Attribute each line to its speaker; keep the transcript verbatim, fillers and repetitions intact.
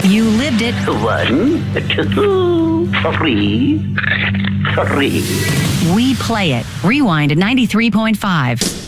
Speaker 1: You lived it.
Speaker 2: One, two, three, three.
Speaker 1: We play it. Rewind to ninety-three point five.